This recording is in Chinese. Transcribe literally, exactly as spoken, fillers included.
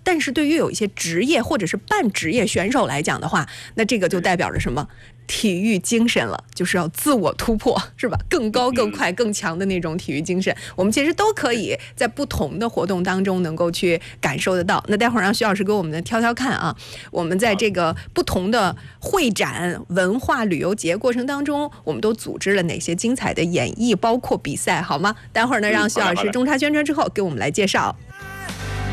但是对于有一些职业或者是半职业选手来讲的话，那这个就代表着什么？体育精神了，就是要自我突破，是吧？更高、更快、更强的那种体育精神，我们其实都可以在不同的活动当中能够去感受得到。那待会儿让徐老师给我们挑挑看啊，我们在这个不同的会展、文化旅游节过程当中，我们都组织了哪些精彩的演绎，包括比赛，好吗？待会儿呢，让徐老师中插宣传之后给我们来介绍。